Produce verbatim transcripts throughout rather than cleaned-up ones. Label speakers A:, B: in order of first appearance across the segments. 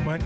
A: Bueno,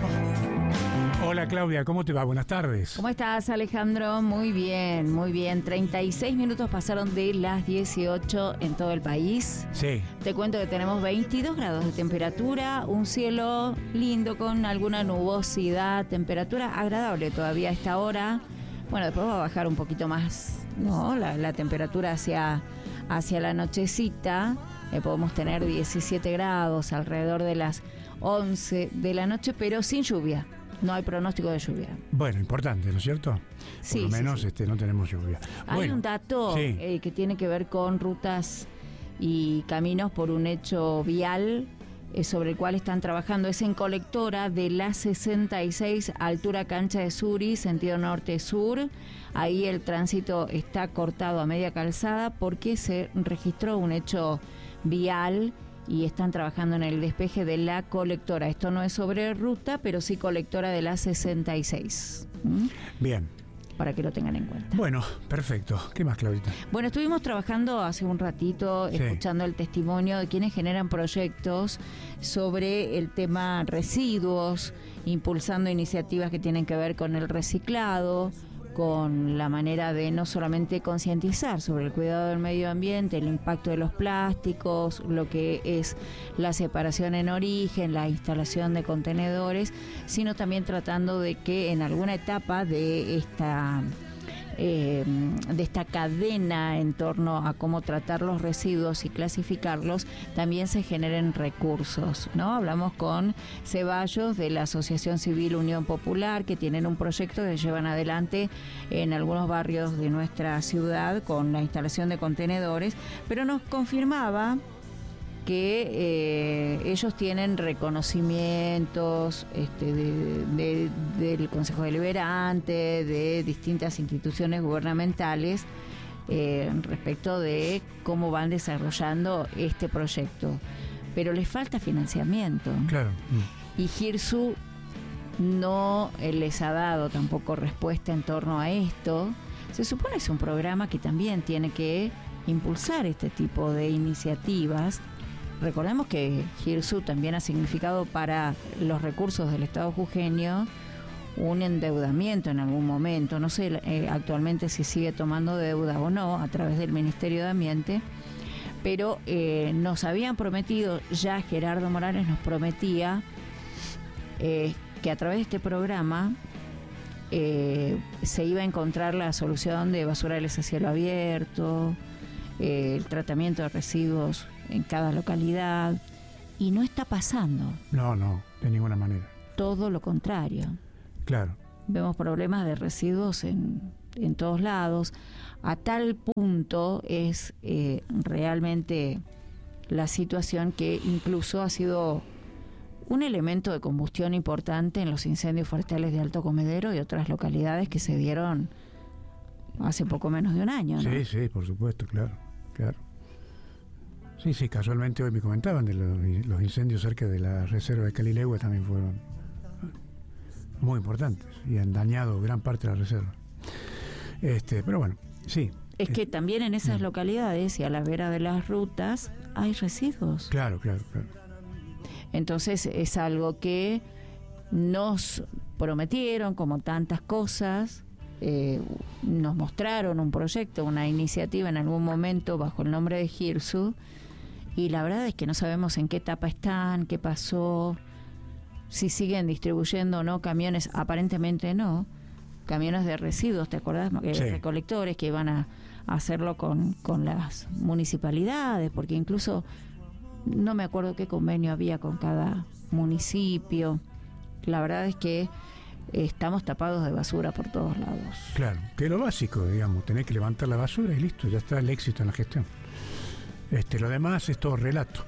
A: hola Claudia, ¿cómo te va? Buenas tardes.
B: ¿Cómo estás, Alejandro? Muy bien, muy bien. treinta y seis minutos pasaron de las dieciocho en todo el país.
A: Sí.
B: Te cuento que tenemos veintidós grados de temperatura, un cielo lindo con alguna nubosidad, temperatura agradable todavía a esta hora. Bueno, después va a bajar un poquito más, ¿no? La, la temperatura hacia, hacia la nochecita. Eh, podemos tener diecisiete grados alrededor de las once de la noche, pero sin lluvia. No hay pronóstico de lluvia.
A: Bueno, importante, ¿no es cierto?
B: Sí,
A: Por lo menos
B: sí, sí.
A: Este, no tenemos lluvia.
B: Hay
A: bueno,
B: un dato
A: sí.
B: eh, que tiene que ver con rutas y caminos por un hecho vial eh, sobre el cual están trabajando. Es en Colectora de la sesenta y seis, altura Cancha de Suri, sentido norte-sur. Ahí el tránsito está cortado a media calzada porque se registró un hecho vial y están trabajando en el despeje de la Colectora. Esto no es sobre ruta, pero sí Colectora de la sesenta y seis. ¿Mm?
A: Bien.
B: Para que lo tengan en cuenta.
A: Bueno, perfecto. ¿Qué más, Claudita?
B: Bueno, estuvimos trabajando hace un ratito,
A: Sí.
B: escuchando el testimonio de quienes generan proyectos sobre el tema residuos, impulsando iniciativas que tienen que ver con el reciclado, con la manera de no solamente concientizar sobre el cuidado del medio ambiente, el impacto de los plásticos, lo que es la separación en origen, la instalación de contenedores, sino también tratando de que en alguna etapa de esta eh, de esta cadena en torno a cómo tratar los residuos y clasificarlos, también se generen recursos, ¿no? Hablamos con Ceballos de la Asociación Civil Unión Popular, que tienen un proyecto que llevan adelante en algunos barrios de nuestra ciudad con la instalación de contenedores, pero nos confirmaba que eh, ellos tienen reconocimientos este, de, de, del Consejo Deliberante, de distintas instituciones gubernamentales eh, respecto de cómo van desarrollando este proyecto, pero les falta financiamiento.
A: Claro.
B: Y GIRSU no eh, les ha dado tampoco respuesta en torno a esto. Se supone que es un programa que también tiene que impulsar este tipo de iniciativas. Recordemos que GIRSU también ha significado para los recursos del Estado jujeño un endeudamiento en algún momento. No sé eh, actualmente si sigue tomando deuda o no a través del Ministerio de Ambiente, pero eh, nos habían prometido, ya Gerardo Morales nos prometía eh, que a través de este programa eh, se iba a encontrar la solución de basurales a cielo abierto, eh, el tratamiento de residuos en cada localidad, y no está pasando.
A: No, no, de ninguna manera.
B: Todo lo contrario.
A: Claro.
B: Vemos problemas de residuos en, en todos lados. A tal punto es eh, realmente la situación que incluso ha sido un elemento de combustión importante en los incendios forestales de Alto Comedero y otras localidades que se dieron hace poco menos de un año, ¿no?
A: Sí, sí, por supuesto, claro, claro. Sí, sí, casualmente hoy me comentaban de los, los incendios cerca de la reserva de Calilegua, también fueron muy importantes y han dañado gran parte de la reserva. Este, pero bueno, sí.
B: Es que también en esas localidades y a la vera de las rutas hay residuos.
A: Claro, claro, claro.
B: Entonces es algo que nos prometieron, como tantas cosas. Eh, nos mostraron un proyecto, una iniciativa en algún momento bajo el nombre de GIRSU, y la verdad es que no sabemos en qué etapa están, qué pasó, si siguen distribuyendo o no camiones. Aparentemente no, camiones de residuos, ¿te acordás? Eh,
A: Sí.
B: Recolectores que iban a, a hacerlo con, con las municipalidades, porque incluso no me acuerdo qué convenio había con cada municipio. La verdad es que estamos tapados de basura por todos lados.
A: Claro, que es lo básico, digamos, tenés que levantar la basura y listo, ya está el éxito en la gestión. Este, lo demás es todo relato,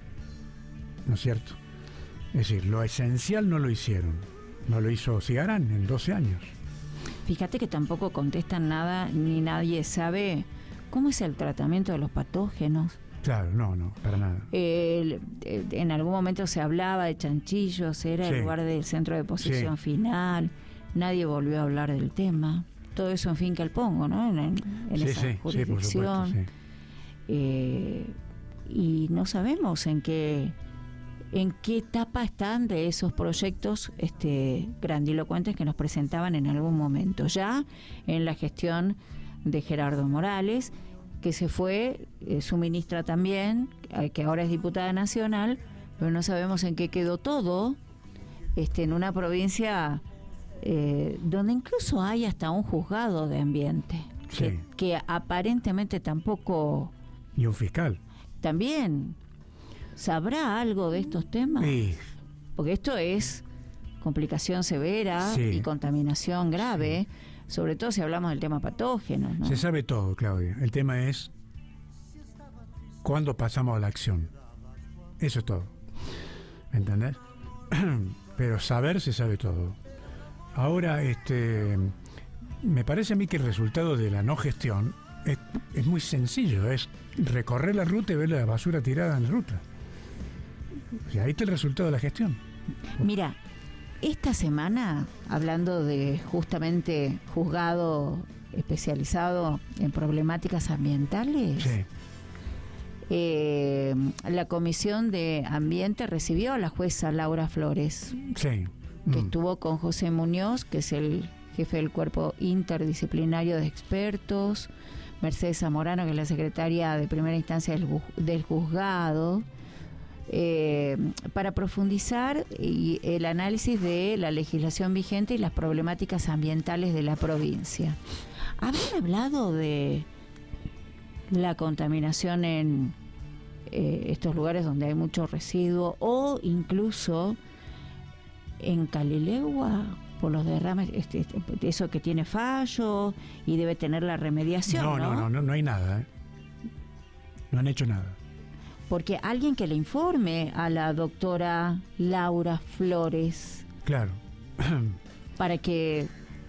A: ¿no es cierto? Es decir, lo esencial no lo hicieron, no lo hizo Cigarán en doce años.
B: Fíjate que tampoco contestan nada, ni nadie sabe cómo es el tratamiento de los patógenos.
A: Claro, no, no, para nada.
B: Eh, en algún momento se hablaba de chanchillos, era
A: Sí.
B: el lugar del centro de posición
A: Sí.
B: final, nadie volvió a hablar del tema. Todo eso en Finca El Pongo, ¿no? En, en
A: Sí,
B: esa
A: sí, sí, por
B: jurisdicción.
A: supuesto, sí.
B: Eh, y no sabemos en qué en qué etapa están de esos proyectos este, grandilocuentes que nos presentaban en algún momento, ya en la gestión de Gerardo Morales, que se fue, eh, su ministra también, eh, que ahora es diputada nacional, pero no sabemos en qué quedó todo, este, en una provincia eh, donde incluso hay hasta un juzgado de ambiente,
A: Sí.
B: que, que aparentemente tampoco...
A: Y un fiscal.
B: También, ¿sabrá algo de estos temas?
A: Sí.
B: Porque esto es complicación severa
A: Sí.
B: y contaminación grave, sí. Sobre todo si hablamos del tema patógeno, ¿no?
A: Se sabe todo, Claudia. El tema es cuándo pasamos a la acción. Eso es todo. ¿Me entendés? Pero saber se sabe todo. Ahora, este, me parece a mí que el resultado de la no gestión es, es muy sencillo. Es recorrer la ruta y ver la basura tirada en la ruta. Y ahí está el resultado de la gestión.
B: Mira, esta semana, hablando de justamente juzgado especializado en problemáticas ambientales,
A: Sí.
B: eh, la Comisión de Ambiente recibió a la jueza Laura Flores,
A: Sí.
B: que
A: Mm.
B: estuvo con José Muñoz, que es el jefe del cuerpo interdisciplinario de expertos, Mercedes Zamorano, que es la secretaria de primera instancia del, ju- del juzgado, eh, para profundizar y el análisis de la legislación vigente y las problemáticas ambientales de la provincia. ¿Habrán hablado de la contaminación en eh, estos lugares donde hay mucho residuo o incluso en Calilegua por los derrames, este, este, eso que tiene fallo y debe tener la remediación?
A: No, no,
B: ¿no?
A: no, no, no hay nada. ¿eh? No han hecho nada.
B: Porque alguien que le informe a la doctora Laura Flores
A: Claro.
B: para que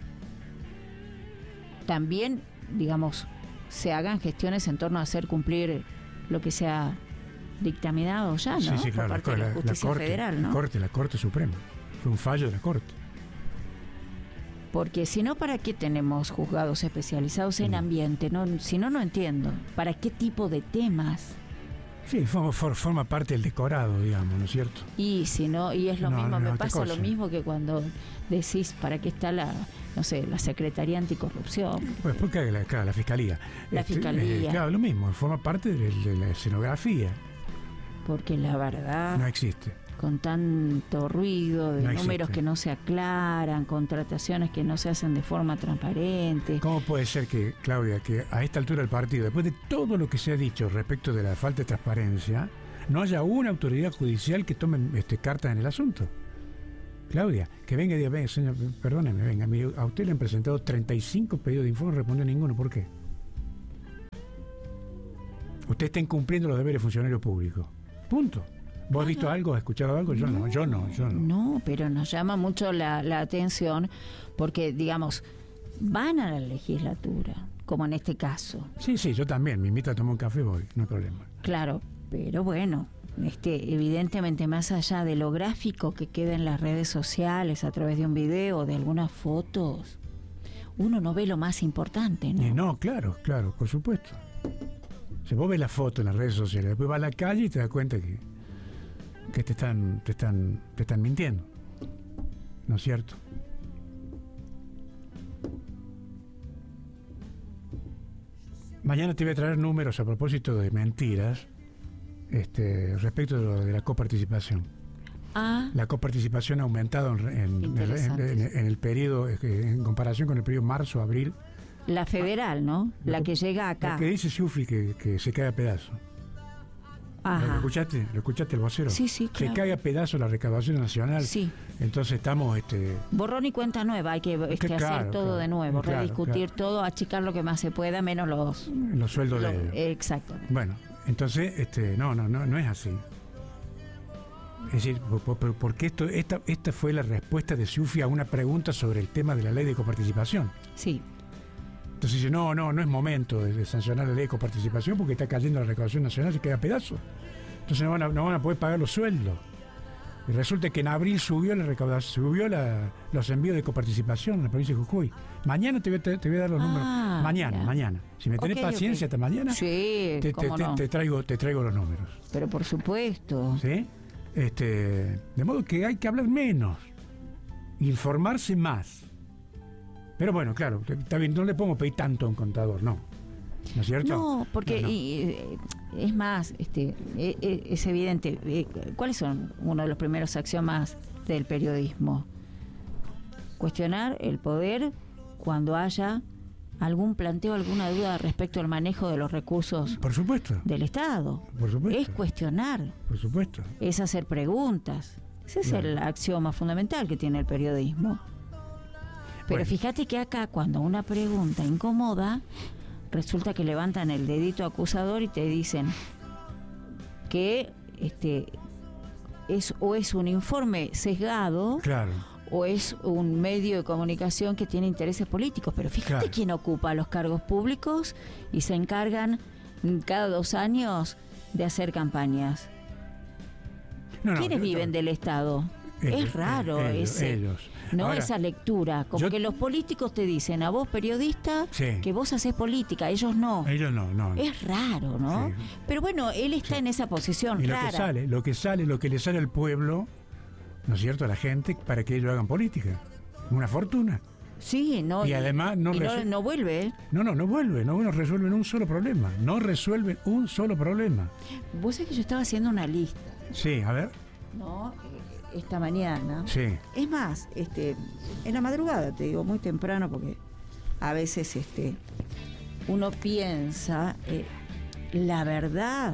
B: también, digamos, se hagan gestiones en torno a hacer cumplir lo que se ha dictaminado ya, ¿no?
A: Sí, sí, claro.
B: Por parte de la,
A: la, la
B: justicia
A: corte,
B: federal, ¿no?
A: la corte, la Corte Suprema. Fue un fallo de la Corte.
B: Porque si no, ¿para qué tenemos juzgados especializados en
A: Mm.
B: ambiente? No, si no, no entiendo. ¿Para qué tipo de temas?
A: Sí, forma, for- forma parte del decorado, digamos, ¿no es cierto?
B: Y si no, y es lo
A: No,
B: mismo,
A: no,
B: me
A: otra
B: pasa
A: cosa.
B: lo mismo que cuando decís para qué está la, no sé, la Secretaría Anticorrupción.
A: Pues porque la, claro, la Fiscalía.
B: La Fiscalía.
A: claro, lo mismo, forma parte de, de la escenografía.
B: Porque la verdad,
A: No existe.
B: con tanto ruido de
A: No
B: números
A: existe.
B: que no se aclaran, contrataciones que no se hacen de forma transparente.
A: ¿Cómo puede ser que, Claudia, que a esta altura del partido, después de todo lo que se ha dicho respecto de la falta de transparencia, no haya una autoridad judicial que tome este, cartas en el asunto? Claudia, que venga y diga, venga, señor, perdóneme, venga, mire, a usted le han presentado treinta y cinco pedidos de informe, no respondió ninguno, ¿por qué? Usted está incumpliendo los deberes de funcionario público. Punto. ¿Vos has visto algo, has escuchado algo? Yo no, yo no, yo no.
B: No, pero nos llama mucho la, la atención porque, digamos, van a la legislatura, como en este caso.
A: Sí, sí, yo también. Me invita a tomar un café, voy, no hay problema.
B: Claro, pero bueno, este, evidentemente más allá de lo gráfico que queda en las redes sociales a través de un video o de algunas fotos, uno no ve lo más importante, ¿no?
A: Y no, claro, claro, por supuesto. Si vos ves la foto en las redes sociales, después vas a la calle y te das cuenta que, que te están, te están, te están mintiendo. ¿No es cierto? Mañana te voy a traer números a propósito de mentiras, este, respecto de, lo de la coparticipación.
B: Ah,
A: La coparticipación ha aumentado en, en- en-
B: Interesante.
A: en- en el periodo, eh, en comparación con el periodo marzo-abril.
B: la federal, ¿no?
A: La
B: La
A: co-
B: que llega acá.
A: Lo que dice Sciuffi que, que se cae a pedazos. ¿Lo
B: Ajá.
A: escuchaste? ¿Lo escuchaste el vocero?
B: Sí, sí, claro.
A: Se cae a pedazos la recaudación nacional.
B: Sí.
A: Entonces estamos, este,
B: Borrón y cuenta nueva, hay que este,
A: Que
B: hacer
A: claro,
B: todo
A: claro,
B: de nuevo,
A: claro,
B: rediscutir
A: claro.
B: todo, achicar lo que más se pueda, menos los...
A: los sueldos
B: los-
A: de ellos.
B: exactamente.
A: Bueno, entonces, este, no, no, no, no es así. Es decir, por- por- porque esto, esta, esta fue la respuesta de Sciuffi a una pregunta sobre el tema de la ley de coparticipación.
B: Sí.
A: Entonces dice, no, no, no es momento de, de sancionar la ley de coparticipación porque está cayendo la recaudación nacional, se queda a pedazos. Entonces no van a, no van a poder pagar los sueldos. Y resulta que en abril subió la recaudación, subió la, los envíos de coparticipación en la provincia de Jujuy. Mañana te voy, a- te, te voy a dar los
B: Ah,
A: números. Mañana,
B: ya.
A: mañana. Si me tenés
B: Ok,
A: paciencia
B: ok.
A: hasta mañana,
B: Sí,
A: te, te-
B: cómo
A: te-
B: no.
A: te traigo, te traigo los números.
B: Pero por supuesto.
A: ¿Sí? Este, de modo que hay que hablar menos, informarse más. Pero bueno, claro, está bien, no le podemos pedir tanto a un contador, no. ¿No es cierto?
B: No, porque
A: no, no.
B: Y, es más, este, es, es evidente. ¿Cuáles son uno de los primeros axiomas del periodismo? Cuestionar el poder cuando haya algún planteo, alguna duda respecto al manejo de los recursos
A: Por supuesto.
B: del Estado.
A: Por supuesto.
B: Es cuestionar.
A: Por supuesto.
B: Es hacer preguntas. Ese
A: Claro.
B: es el axioma fundamental que tiene el periodismo. Pero
A: Bueno.
B: fíjate que acá, cuando una pregunta incomoda, resulta que levantan el dedito acusador y te dicen que este es o es un informe sesgado,
A: Claro.
B: o es un medio de comunicación que tiene intereses políticos. Pero fíjate
A: Claro.
B: quién ocupa los cargos públicos y se encargan cada dos años de hacer campañas.
A: No, no,
B: ¿Quiénes
A: yo-
B: viven del Estado?
A: ellos,
B: Es raro
A: ellos,
B: ese,
A: ellos.
B: no
A: Ahora,
B: esa lectura, como
A: yo-
B: que los políticos te dicen a vos periodista
A: Sí.
B: que vos haces política, ellos no.
A: Ellos no, no. no.
B: Es raro, ¿no?
A: Sí.
B: Pero bueno, él está
A: Sí.
B: en esa posición
A: Y lo
B: rara.
A: que sale, lo que sale, lo que le sale al pueblo, ¿no es cierto?, a la gente, para que ellos hagan política. Una fortuna.
B: Sí, no.
A: Y además no
B: y no,
A: resu-
B: no vuelve. ¿eh?
A: No, no, no vuelve, no, no resuelven un solo problema. No resuelven un solo problema.
B: Vos sabés que yo estaba haciendo una lista,
A: Sí, a ver.
B: ¿no? Eh, Esta mañana.
A: Sí,
B: Es más, este, en la madrugada, te digo, muy temprano, porque a veces este, uno piensa, eh, la verdad,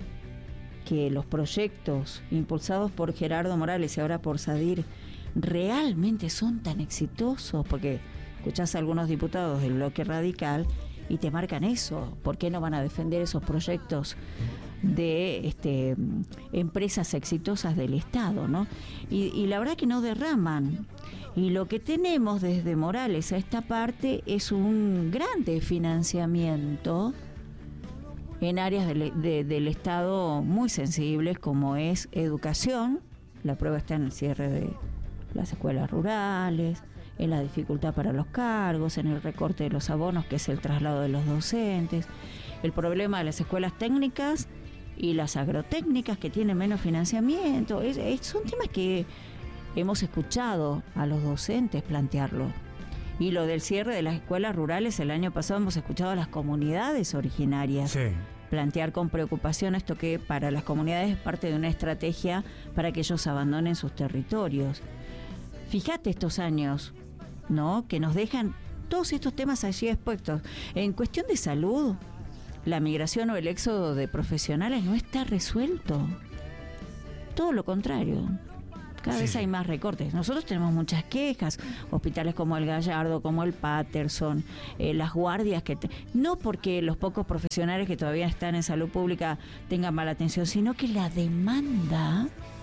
B: que los proyectos impulsados por Gerardo Morales y ahora por Sadir realmente son tan exitosos, porque escuchás a algunos diputados del bloque radical y te marcan eso. ¿Por qué no van a defender esos proyectos de este, empresas exitosas del Estado, ¿no? Y, y la verdad que no derraman. Y lo que tenemos desde Morales a esta parte es un grande financiamiento en áreas del, de, del Estado muy sensibles, como es educación. La prueba está en el cierre de las escuelas rurales, en la dificultad para los cargos, en el recorte de los abonos, que es el traslado de los docentes, el problema de las escuelas técnicas y las agrotécnicas, que tienen menos financiamiento. Es, es, son temas que hemos escuchado a los docentes plantearlo. Y lo del cierre de las escuelas rurales, el año pasado hemos escuchado a las comunidades originarias
A: sí.
B: plantear con preocupación esto, que para las comunidades es parte de una estrategia para que ellos abandonen sus territorios. Fíjate estos años, ¿no?, que nos dejan todos estos temas allí expuestos. En cuestión de salud, la migración o el éxodo de profesionales no está resuelto. Todo lo contrario. Cada
A: Sí,
B: vez
A: sí.
B: hay más recortes. Nosotros tenemos muchas quejas, hospitales como el Gallardo, como el Patterson, eh, las guardias que... Te... No porque los pocos profesionales que todavía están en salud pública tengan mala atención, sino que la demanda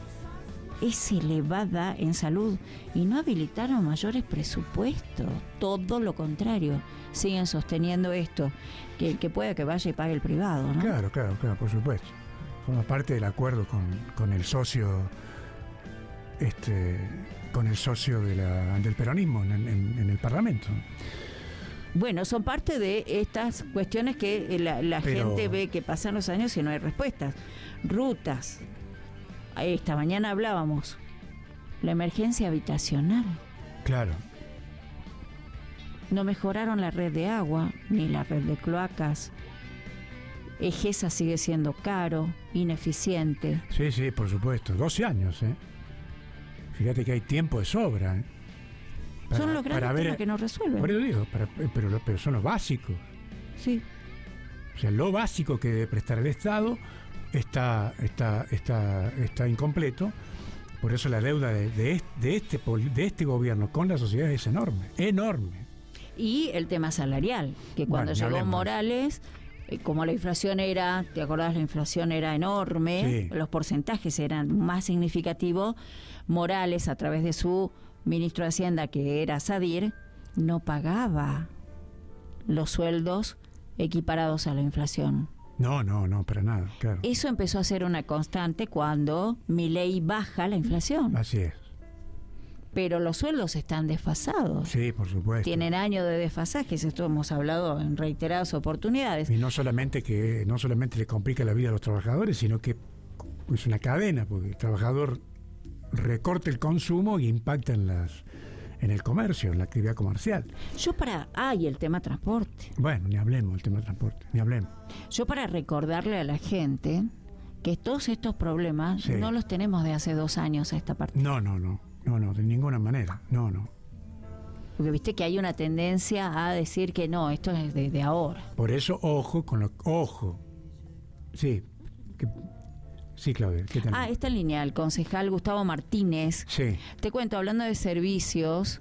B: es elevada en salud y no habilitaron mayores presupuestos. Todo lo contrario. Siguen sosteniendo esto, que el que pueda que vaya y pague el privado, ¿no?
A: Claro, claro, claro, por supuesto. Forma parte del acuerdo con, con el socio, este, con el socio de la, del peronismo en, en, en el Parlamento.
B: Bueno, son parte de estas cuestiones que la, la
A: Pero-
B: gente ve que pasan los años y no hay respuestas. Rutas. Esta mañana hablábamos. La emergencia habitacional.
A: Claro.
B: No mejoraron la red de agua ni la red de cloacas. Egesa sigue siendo caro, ineficiente.
A: Sí, sí, por supuesto. doce años, ¿eh? Fíjate que hay tiempo de sobra, ¿eh? Para-
B: son los grandes
A: para ver-
B: temas que no resuelven.
A: Por eso digo, para- pero, lo- pero son los básicos.
B: Sí.
A: O sea, lo básico que debe prestar el Estado está, está, está, está incompleto. Por eso la deuda de, de, este, de, este, pol- de este gobierno con la sociedad es enorme, enorme.
B: Y el tema salarial, que cuando
A: Bueno, ni
B: llegó
A: hablemos.
B: Morales, eh, como la inflación era, ¿te acordás? La inflación era enorme,
A: Sí.
B: los porcentajes eran más significativos. Morales, a través de su ministro de Hacienda, que era Sadir, no pagaba los sueldos equiparados a la inflación.
A: No, no, no, para nada, claro.
B: Eso empezó a ser una constante cuando Milei baja la inflación,
A: Así es.
B: pero los sueldos están desfasados.
A: Sí, por supuesto.
B: Tienen años de desfasajes, esto hemos hablado en reiteradas oportunidades.
A: Y no solamente que no solamente le complica la vida a los trabajadores, sino que es una cadena, porque el trabajador recorta el consumo y impacta en las en el comercio, en la actividad comercial.
B: Yo para... Ah, y el tema transporte.
A: Bueno, ni hablemos del tema transporte, ni hablemos.
B: Yo para recordarle a la gente que todos estos problemas
A: sí.
B: no los tenemos de hace dos años a esta parte.
A: No, no, no, no, no, de ninguna manera, no, no.
B: Porque viste que hay una tendencia a decir que no, esto es de, de ahora.
A: Por eso, ojo con lo... Ojo. Sí, que, sí, Claudia. ¿Qué tal?
B: Ah, esta línea, el concejal Gustavo Martínez.
A: Sí.
B: Te cuento, hablando de servicios,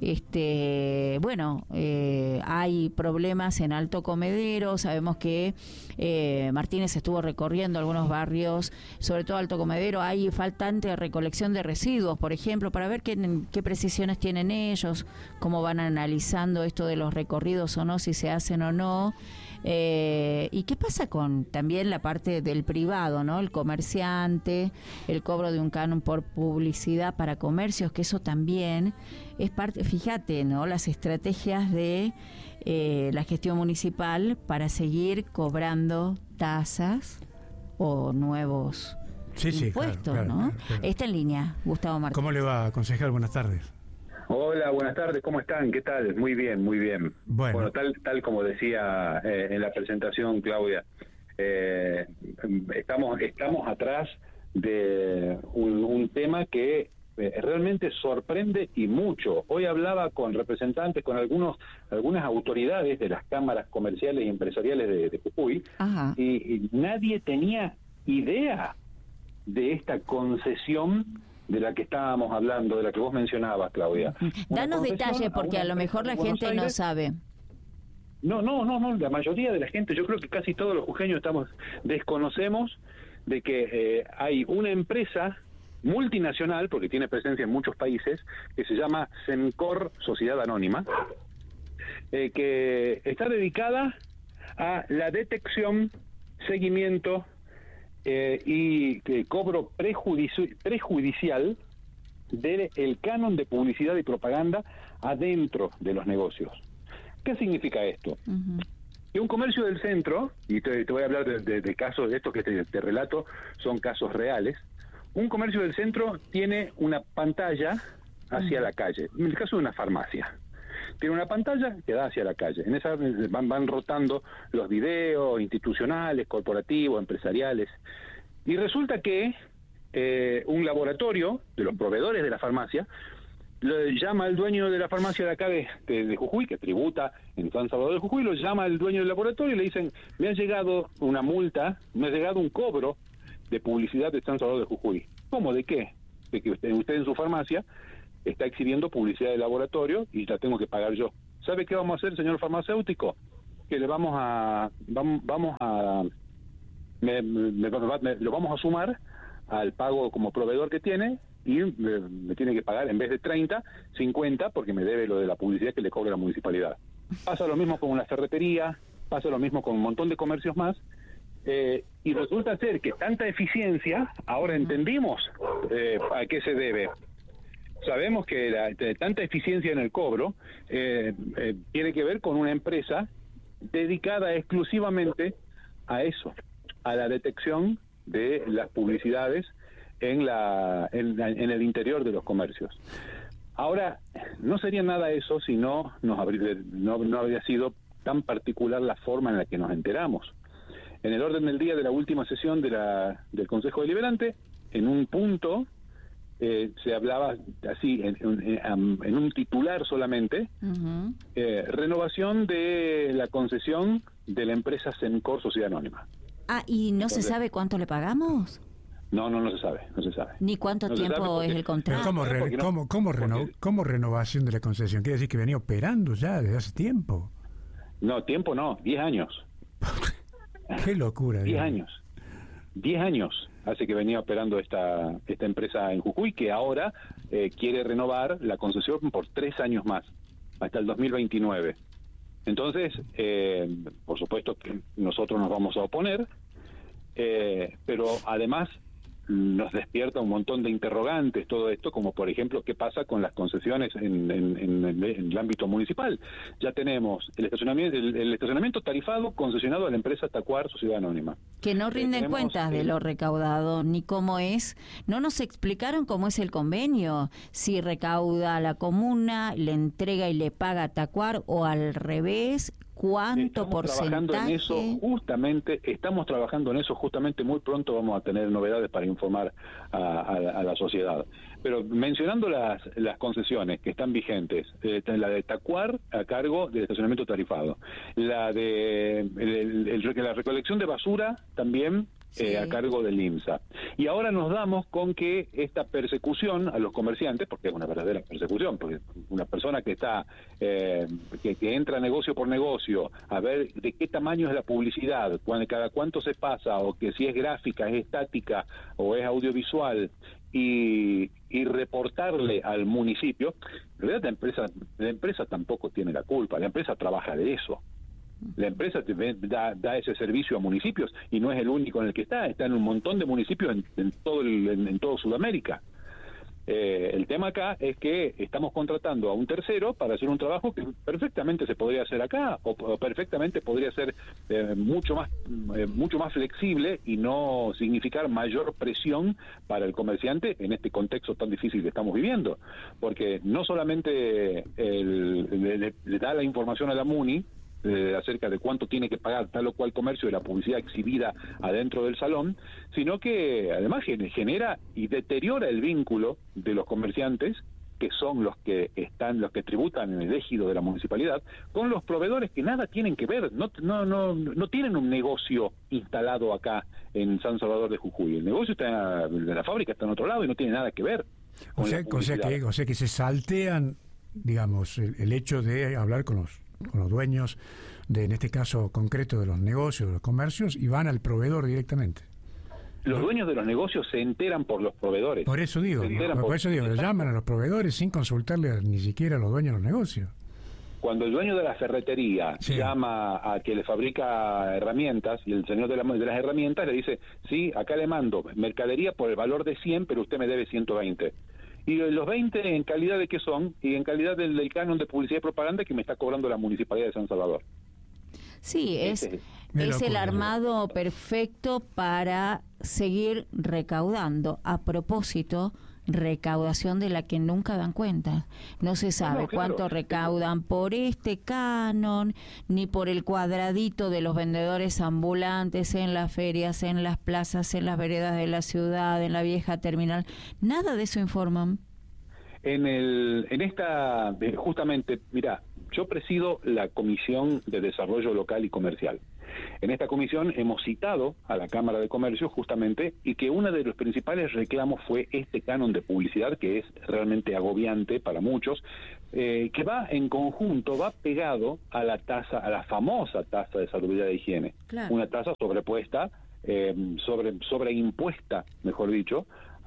B: este, bueno, eh, hay problemas en Alto Comedero. Sabemos que eh, Martínez estuvo recorriendo algunos barrios, sobre todo Alto Comedero. Hay faltante recolección de residuos, por ejemplo, para ver qué, qué precisiones tienen ellos, cómo van analizando esto de los recorridos o no, si se hacen o no. Eh, ¿Y qué pasa con también la parte del privado, ¿no? El comerciante, el cobro de un canon por publicidad para comercios, que eso también es parte, fíjate, ¿no? Las estrategias de eh, la gestión municipal para seguir cobrando tasas o nuevos
A: sí, sí,
B: impuestos,
A: claro, claro,
B: ¿no?
A: claro, claro.
B: Está en línea, Gustavo Martínez.
A: ¿Cómo le va, concejal? Buenas tardes.
C: Hola, buenas tardes, ¿cómo están? ¿Qué tal? Muy bien, muy bien.
A: Bueno,
C: bueno tal tal como decía eh, en la presentación Claudia, eh, estamos estamos atrás de un, un tema que eh, realmente sorprende y mucho. Hoy hablaba con representantes, con algunos algunas autoridades de las cámaras comerciales y empresariales de, de Jujuy,
B: Ajá.
C: Y, y nadie tenía idea de esta concesión de la que estábamos hablando, de la que vos mencionabas, Claudia.
B: Danos detalles, porque a, a lo mejor la gente Aires, no sabe.
C: No, no, no, no, la mayoría de la gente, yo creo que casi todos los jujeños estamos, desconocemos de que eh, hay una empresa multinacional, porque tiene presencia en muchos países, que se llama Sencor Sociedad Anónima, eh, que está dedicada a la detección, seguimiento, Eh, y eh, cobro prejudici- prejudicial del canon de publicidad y propaganda adentro de los negocios. ¿Qué significa esto? Uh-huh. Que un comercio del centro, y te, te voy a hablar de, de, de casos de estos que te, te relato, son casos reales. Un comercio del centro tiene una pantalla hacia uh-huh. la calle, en el caso de una farmacia. Tiene una pantalla que da hacia la calle. En esa van, van rotando los videos institucionales, corporativos, empresariales. Y resulta que eh, un laboratorio de los proveedores de la farmacia le llama al dueño de la farmacia de acá de, de, de Jujuy, que tributa en San Salvador de Jujuy, lo llama al dueño del laboratorio y le dicen, me ha llegado una multa, me ha llegado un cobro de publicidad de San Salvador de Jujuy. ¿Cómo? ¿De qué? De que usted, usted en su farmacia está exhibiendo publicidad de laboratorio y la tengo que pagar yo. ¿Sabe qué vamos a hacer, señor farmacéutico? Que le vamos a... Vamos, vamos a... Me, me, me, lo vamos a sumar al pago como proveedor que tiene y me, me tiene que pagar en vez de treinta, cincuenta, porque me debe lo de la publicidad que le cobra la municipalidad. Pasa lo mismo con una ferretería, pasa lo mismo con un montón de comercios más, eh, y resulta ser que tanta eficiencia, ahora entendimos eh, a qué se debe. Sabemos que la, de tanta eficiencia en el cobro eh, eh, tiene que ver con una empresa dedicada exclusivamente a eso, a la detección de las publicidades en la en, en el interior de los comercios. Ahora, no sería nada eso si no nos habría, no, no habría sido tan particular la forma en la que nos enteramos. En el orden del día de la última sesión de la, del Consejo Deliberante, en un punto eh, se hablaba así, en, en, en un titular solamente, uh-huh. eh, renovación de la concesión de la empresa Sencor Sociedad Anónima.
B: Ah, ¿y no Entonces, se sabe cuánto le pagamos?
C: No, no, no se sabe, no se sabe.
B: ¿Ni cuánto
C: no
B: tiempo porque, es el contrato?
A: ¿Cómo, re,
C: no,
A: cómo, cómo, reno,
C: porque,
A: ¿Cómo renovación de la concesión? ¿Quiere decir que venía operando ya desde hace tiempo?
C: No, tiempo no, diez años.
A: Qué locura.
C: Diez años. Diez años hace que venía operando esta esta empresa en Jujuy, que ahora eh, quiere renovar la concesión por tres años más, hasta el dos mil veintinueve. Entonces, eh, por supuesto que nosotros nos vamos a oponer, eh, pero además nos despierta un montón de interrogantes todo esto, como por ejemplo qué pasa con las concesiones en, en, en, en el ámbito municipal. Ya tenemos el estacionamiento, el, el estacionamiento tarifado concesionado a la empresa Tacuar Sociedad Anónima.
B: Que no rinden
C: eh,
B: cuentas de
C: el,
B: lo recaudado, ni cómo es. No nos explicaron cómo es el convenio, si recauda la comuna, le entrega y le paga a Tacuar, o al revés. ¿Cuánto
C: estamos
B: porcentaje?
C: Trabajando en eso justamente, estamos trabajando en eso justamente, muy pronto vamos a tener novedades para informar a, a, a la sociedad. Pero mencionando las, las concesiones que están vigentes, eh, la de Tacuar a cargo del estacionamiento tarifado, la de el, el, el, la recolección de basura también, sí. eh, a cargo del IMSA. Y ahora nos damos con que esta persecución a los comerciantes, porque es una verdadera persecución, porque una persona que está eh, que, que entra negocio por negocio a ver de qué tamaño es la publicidad, cuando, cada cuánto se pasa, o que si es gráfica, es estática o es audiovisual, y, y reportarle al municipio, en realidad la empresa, la empresa tampoco tiene la culpa, la empresa trabaja de eso. La empresa da, da ese servicio a municipios y no es el único en el que está, está en un montón de municipios en, en todo el, en, en todo Sudamérica. Eh, el tema acá es que estamos contratando a un tercero para hacer un trabajo que perfectamente se podría hacer acá, o, o perfectamente podría ser eh, mucho más eh, mucho más flexible y no significar mayor presión para el comerciante en este contexto tan difícil que estamos viviendo, porque no solamente el, le, le, le da la información a la MUNI Eh, acerca de cuánto tiene que pagar tal o cual comercio de la publicidad exhibida adentro del salón, sino que además genera y deteriora el vínculo de los comerciantes, que son los que están, los que tributan en el ejido de la municipalidad, con los proveedores que nada tienen que ver, no no no no tienen un negocio instalado acá en San Salvador de Jujuy. El negocio está, la fábrica está en otro lado y no tiene nada que ver con
A: o sea,
C: la
A: o sea que o sea que se saltean, digamos, el, el hecho de hablar con los con los dueños de, en este caso concreto, de los negocios, de los comercios, y van al proveedor directamente.
C: Los ¿no? dueños de los negocios se enteran por los proveedores.
A: Por eso digo, por, por eso digo, le llaman a los proveedores sin consultarle a, ni siquiera a los dueños de los negocios.
C: Cuando el dueño de la ferretería sí. llama a que le fabrica herramientas, y el señor de, la, de las herramientas le dice, sí, acá le mando mercadería por el valor de cien, pero usted me debe ciento veinte. Y los veinte en calidad de qué son, y en calidad del, del canon de publicidad y propaganda que me está cobrando la Municipalidad de San Salvador.
B: Sí, es, es, es el armado perfecto para seguir recaudando. A propósito, recaudación de la que nunca dan cuenta. No se sabe no, claro. cuánto recaudan por este canon, ni por el cuadradito de los vendedores ambulantes en las ferias, en las plazas, en las veredas de la ciudad, en la vieja terminal. Nada de eso informan.
C: En el, en esta, justamente, mira, yo presido la Comisión de Desarrollo Local y Comercial. En esta comisión hemos citado a la Cámara de Comercio justamente, y que uno de los principales reclamos fue este canon de publicidad, que es realmente agobiante para muchos, eh, que va en conjunto, va pegado a la tasa, a la famosa tasa de salubridad e higiene. Claro. Una tasa sobrepuesta, eh, sobre sobreimpuesta, mejor dicho,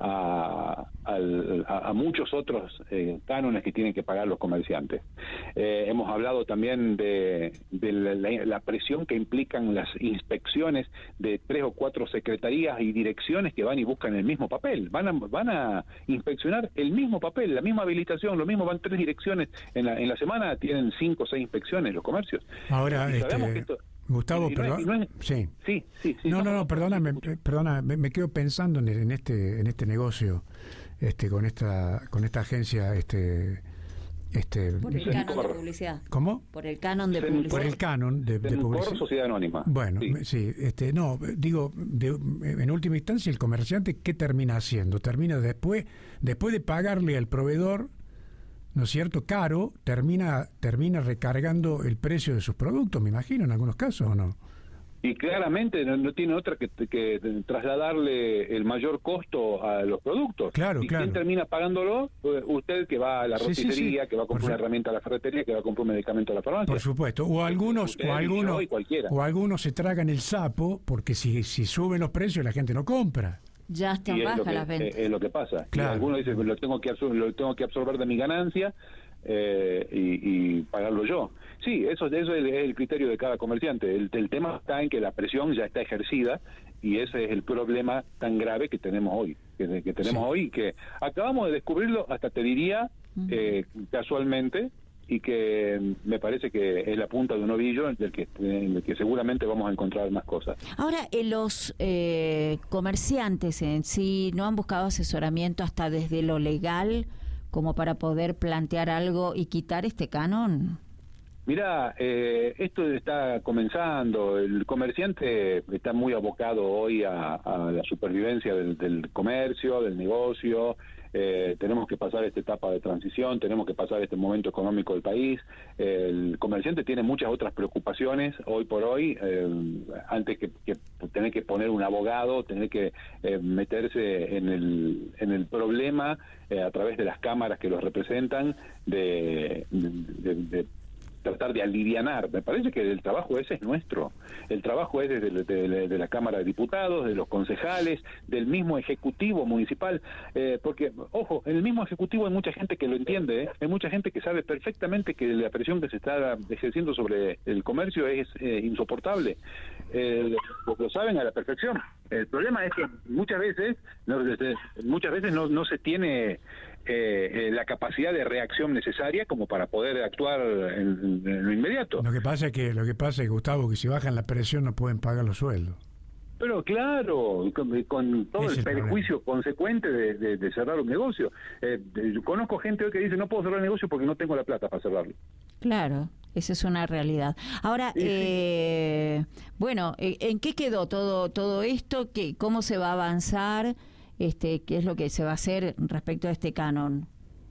C: A, a, a muchos otros eh, cánones que tienen que pagar los comerciantes. Eh, hemos hablado también de, de la, la, la presión que implican las inspecciones de tres o cuatro secretarías y direcciones que van y buscan el mismo papel. Van a, van a inspeccionar el mismo papel, la misma habilitación, lo mismo, van tres direcciones. En la, en la semana tienen cinco o seis inspecciones los comercios.
A: Ahora, y sabemos este... que esto, Gustavo,
C: no,
A: perdón.
C: No es,
A: sí.
C: Sí, sí, sí.
A: No, no, no, perdóname, perdona, me, me quedo pensando en, en este en este negocio, este con esta con esta agencia, este este
B: por el canon de publicidad.
A: ¿Cómo?
B: Por el canon de publicidad.
A: Por el canon de, de publicidad.
C: Por Sociedad Anónima.
A: Bueno, sí, sí este no, digo, de, en última instancia el comerciante, ¿qué termina haciendo? Termina después después de pagarle al proveedor, ¿no es cierto?, caro, termina termina recargando el precio de sus productos, me imagino, en algunos casos, ¿o no?
C: Y claramente no, no tiene otra que, que trasladarle el mayor costo a los productos.
A: Claro,
C: ¿Y
A: claro.
C: quién termina pagándolo? Usted, que va a la roticería, sí, sí, sí. que va a comprar una herramienta a la ferretería, que va a comprar un medicamento a la farmacia.
A: Por supuesto. O algunos,
C: usted,
A: o algunos, o algunos se tragan el sapo, porque si, si suben los precios la gente no compra.
B: Ya están bajas las ventas.
C: Es, es lo que pasa.
A: Claro.
C: Algunos dicen, lo tengo que absorber, lo tengo que absorber de mi ganancia eh, y, y pagarlo yo. Sí, eso, eso es el, es el criterio de cada comerciante. El, el tema está en que la presión ya está ejercida y ese es el problema tan grave que tenemos hoy, que, que tenemos sí. hoy, que acabamos de descubrirlo, hasta te diría, uh-huh. eh, casualmente, y que me parece que es la punta de un ovillo del que, en el que seguramente vamos a encontrar más cosas.
B: Ahora, eh, los eh, comerciantes en sí no han buscado asesoramiento hasta desde lo legal como para poder plantear algo y quitar este canon.
C: Mirá, eh, esto está comenzando, el comerciante está muy abocado hoy a, a la supervivencia del, del comercio, del negocio. Eh, tenemos que pasar esta etapa de transición, tenemos que pasar este momento económico del país. Eh, el comerciante tiene muchas otras preocupaciones hoy por hoy, eh, antes que, que tener que poner un abogado, tener que eh, meterse en el, en el problema eh, a través de las cámaras que los representan, de, de, de tratar de alivianar. Me parece que el trabajo ese es nuestro. El trabajo es desde de, de, de la Cámara de Diputados, de los concejales, del mismo Ejecutivo Municipal, eh, porque, ojo, en el mismo Ejecutivo hay mucha gente que lo entiende, ¿eh? Hay mucha gente que sabe perfectamente que la presión que se está ejerciendo sobre el comercio es eh, insoportable. Eh, lo, lo saben a la perfección. El problema es que muchas veces, no, muchas veces no, no se tiene Eh, eh, la capacidad de reacción necesaria como para poder actuar en, en lo inmediato.
A: Lo que pasa es que, lo que pasa es, Gustavo, que si bajan la presión no pueden pagar los sueldos.
C: Pero claro, con, con todo el, el perjuicio problema. consecuente de, de, de cerrar un negocio. Eh, de, conozco gente hoy que dice no puedo cerrar el negocio porque no tengo la plata para cerrarlo.
B: Claro, esa es una realidad. Ahora, sí, eh, sí. bueno, ¿en qué quedó todo todo esto? ¿Qué, ¿Cómo se va a avanzar? Este, ¿qué es lo que se va a hacer respecto a este canon?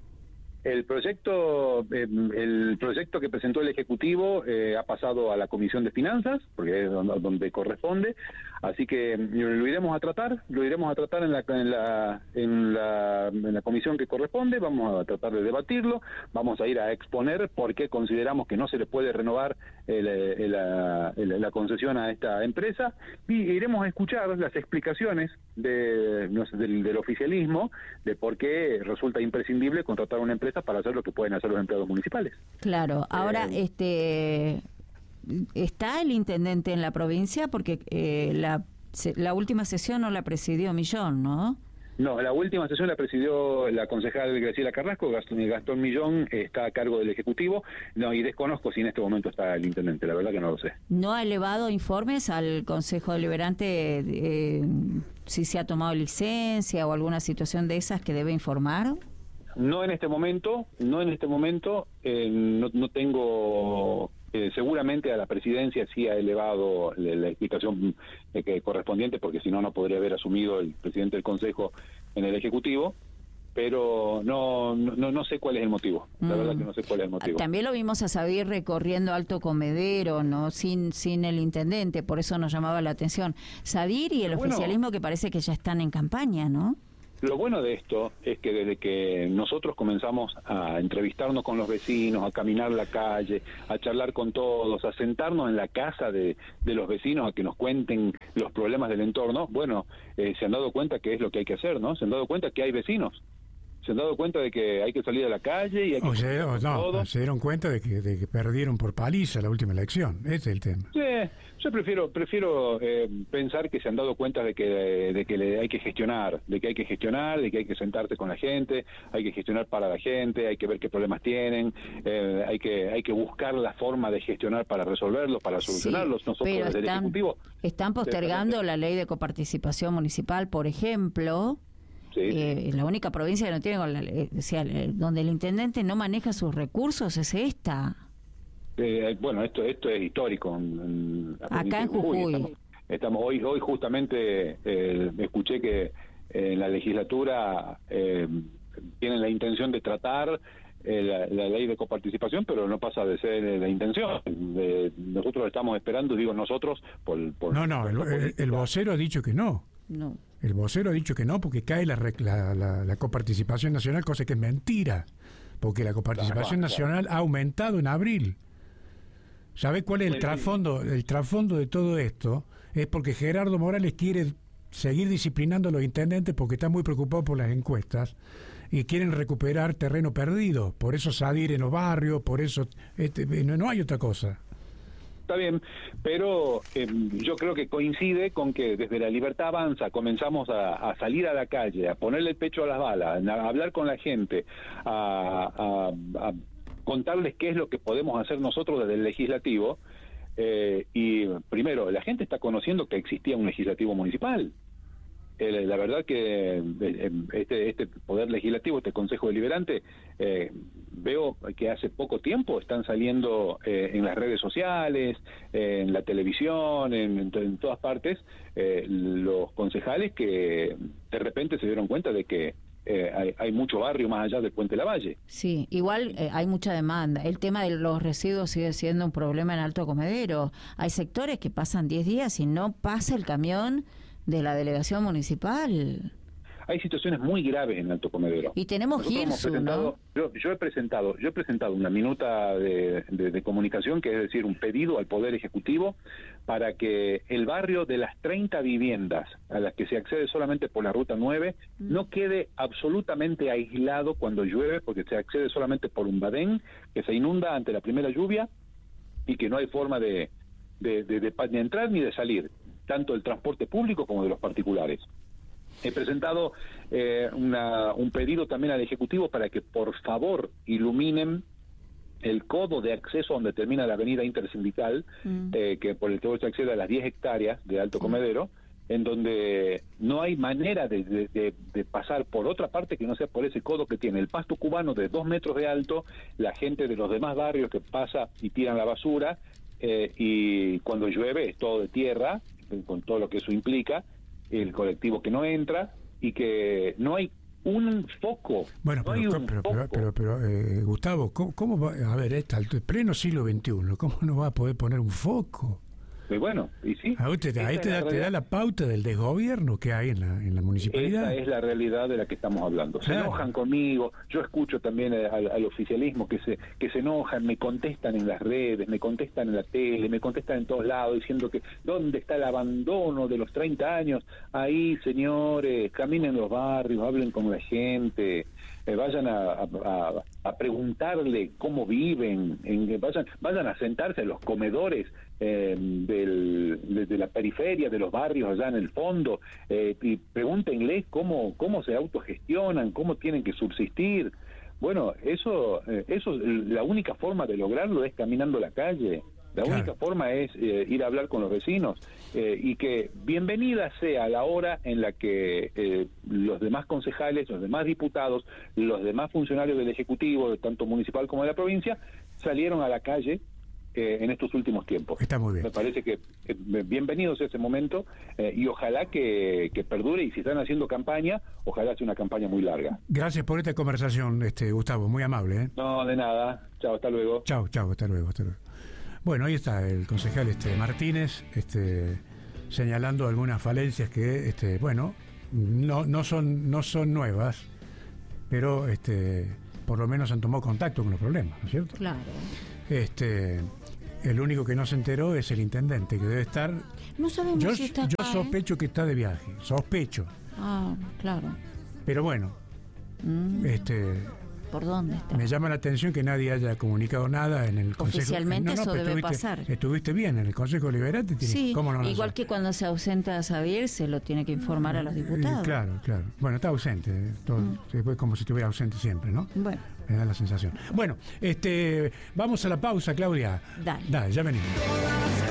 C: El proyecto eh, el proyecto que presentó el Ejecutivo eh, ha pasado a la Comisión de Finanzas, porque es donde, donde corresponde, así que lo iremos a tratar, lo iremos a tratar en la, en la en la en la comisión que corresponde, vamos a tratar de debatirlo, vamos a ir a exponer por qué consideramos que no se le puede renovar el, el, la, el, la concesión a esta empresa, y iremos a escuchar las explicaciones de, no sé, del, del oficialismo de por qué resulta imprescindible contratar una empresa para hacer lo que pueden hacer los empleados municipales.
B: Claro, ahora eh, este está el intendente en la provincia porque eh, la la última sesión no la presidió Millón, ¿no?
C: No, la última sesión la presidió la concejal Graciela Carrasco. Gastón, Gastón Millón está a cargo del Ejecutivo, no, y desconozco si en este momento está el intendente, la verdad que no lo sé.
B: ¿No ha elevado informes al Consejo Deliberante eh, si se ha tomado licencia o alguna situación de esas que debe informar?
C: No en este momento, no en este momento, eh, no, no tengo, eh, seguramente a la presidencia sí ha elevado la, la explicación eh, que correspondiente, porque si no, no podría haber asumido el presidente del Consejo en el Ejecutivo, pero no no, no sé cuál es el motivo, la mm. verdad que no sé cuál es el motivo.
B: También lo vimos a Sadir recorriendo Alto Comedero, no sin sin el intendente, por eso nos llamaba la atención. Sadir y el bueno, oficialismo que parece que ya están en campaña, ¿no?
C: Lo bueno de esto es que desde que nosotros comenzamos a entrevistarnos con los vecinos, a caminar la calle, a charlar con todos, a sentarnos en la casa de, de los vecinos a que nos cuenten los problemas del entorno, bueno, eh, se han dado cuenta que es lo que hay que hacer, ¿no? Se han dado cuenta que hay vecinos. Se han dado cuenta de que hay que salir a la calle y hay que...
A: O sea, o no, todo. Se dieron cuenta de que, de que perdieron por paliza la última elección, ese es el tema.
C: Sí, yo prefiero prefiero eh, pensar que se han dado cuenta de que de que le hay que gestionar, de que hay que gestionar, de que hay que sentarse con la gente, hay que gestionar para la gente, hay que ver qué problemas tienen, eh, hay que hay que buscar la forma de gestionar para resolverlos, para solucionarlos.
B: Sí,
C: nosotros
B: pero
C: desde el
B: están,
C: Ejecutivo
B: están postergando la ley de coparticipación municipal, por ejemplo. Sí. Eh, la única provincia que no tiene, con la, eh, o sea, donde el intendente no maneja sus recursos es esta.
C: Eh, bueno, esto esto es histórico. En, en la
B: Acá en Jujuy. Jujuy.
C: Estamos, estamos hoy hoy justamente eh, escuché que en la legislatura eh, tienen la intención de tratar eh, la, la ley de coparticipación, pero no pasa de ser la intención. Eh, nosotros estamos esperando, digo nosotros, por... por
A: no, no,
C: por
A: el, el, el vocero ha dicho que no.
B: No.
A: El vocero ha dicho que no, porque cae la, la, la, la coparticipación nacional, cosa que es mentira, porque la coparticipación claro, claro. nacional ha aumentado en abril. ¿Sabe cuál es el trasfondo? El trasfondo de todo esto es porque Gerardo Morales quiere seguir disciplinando a los intendentes porque está muy preocupado por las encuestas y quieren recuperar terreno perdido. Por eso Sadir en los barrios, por eso este, no, no hay otra cosa.
C: está bien, pero eh, yo creo que coincide con que desde La Libertad Avanza comenzamos a, a salir a la calle, a ponerle el pecho a las balas, a hablar con la gente, a, a, a contarles qué es lo que podemos hacer nosotros desde el legislativo. Eh, y primero, la gente está conociendo que existía un legislativo municipal. Eh, la verdad que eh, este, este poder legislativo, este Consejo Deliberante, eh, veo que hace poco tiempo están saliendo eh, en las redes sociales, eh, en la televisión, en, en, en todas partes, eh, los concejales que de repente se dieron cuenta de que Eh, hay, hay mucho barrio más allá del Puente Lavalle.
B: Sí, igual eh, hay mucha demanda. El tema de los residuos sigue siendo un problema en Alto Comedero. Hay sectores que pasan diez días y no pasa el camión de la delegación municipal.
C: Hay situaciones muy graves en Alto Comedero.
B: Y tenemos Girsu, ¿no?
C: Yo, yo he presentado, yo he presentado una minuta de, de, de comunicación, que es decir, un pedido al Poder Ejecutivo para que el barrio de las treinta viviendas a las que se accede solamente por la Ruta nueve mm. no quede absolutamente aislado cuando llueve, porque se accede solamente por un badén que se inunda ante la primera lluvia y que no hay forma de, de, de, de, de entrar ni de salir, tanto del transporte público como de los particulares. He presentado eh, una, un pedido también al Ejecutivo para que por favor iluminen el codo de acceso donde termina la avenida Intersindical, mm. eh, que por el que se accede a las diez hectáreas de Alto Comedero, mm. en donde no hay manera de, de, de, de pasar por otra parte que no sea por ese codo que tiene el pasto cubano de dos metros de alto, la gente de los demás barrios que pasa y tiran la basura, eh, y cuando llueve es todo de tierra, con todo lo que eso implica, el colectivo que no entra y que no hay un foco.
A: Bueno,
C: no
A: pero,
C: hay
A: pero,
C: un
A: pero,
C: foco.
A: pero, pero, pero eh, Gustavo, ¿cómo, cómo va? A ver, está el pleno siglo veintiuno, ¿cómo no va a poder poner un foco?
C: Y bueno, y sí.
A: Ahí te, ahí te, da, te da la pauta del desgobierno que hay en la, en la municipalidad.
C: Esa es la realidad de la que estamos hablando. Se
A: claro.
C: enojan conmigo, yo escucho también al, al oficialismo que se que se enojan, me contestan en las redes, me contestan en la tele, me contestan en todos lados diciendo que ¿dónde está el abandono de los treinta años? Ahí, señores, caminen los barrios, hablen con la gente, eh, vayan a, a, a preguntarle cómo viven, en, vayan, vayan a sentarse a los comedores eh, del, de, de la periferia, de los barrios allá en el fondo, eh, y pregúntenle cómo, cómo se autogestionan, cómo tienen que subsistir. Bueno, eso, eh, eso la única forma de lograrlo es caminando la calle. La claro. única forma es eh, ir a hablar con los vecinos, eh, y que bienvenida sea la hora en la que eh, los demás concejales, los demás diputados, los demás funcionarios del Ejecutivo, tanto municipal como de la provincia, salieron a la calle eh, en estos últimos tiempos.
A: Está muy bien.
C: Me parece que eh, bienvenidos a ese momento, eh, y ojalá que, que perdure, y si están haciendo campaña, ojalá sea una campaña muy larga.
A: Gracias por esta conversación, este Gustavo, muy amable. ¿eh?
C: No, de nada. Chao, hasta luego.
A: Chao, chao, hasta luego, hasta luego. Bueno, ahí está el concejal este Martínez, este señalando algunas falencias que, este, bueno, no, no son, no son nuevas, pero este, por lo menos han tomado contacto con los problemas, ¿no es cierto?
B: Claro.
A: Este, el único que no se enteró es el intendente, que debe estar.
B: No sabemos
A: yo,
B: si está
A: Yo
B: acá,
A: sospecho ¿eh? que está de viaje, sospecho.
B: Ah, claro.
A: Pero bueno, mm. este.
B: ¿Por dónde está?
A: Me llama la atención que nadie haya comunicado nada en el Consejo.
B: Oficialmente no, no, eso debe pasar.
A: Estuviste bien en el Consejo Deliberante.
B: Sí,
A: ¿cómo no
B: igual
A: sé?
B: que cuando se ausenta Xavier se lo tiene que informar a los diputados.
A: Eh, claro, claro. Bueno, está ausente. Todo, mm. Después como si estuviera ausente siempre, ¿no?
B: Bueno.
A: Me da la sensación. Bueno, este, vamos a la pausa, Claudia.
B: Dale.
A: Dale, ya venimos.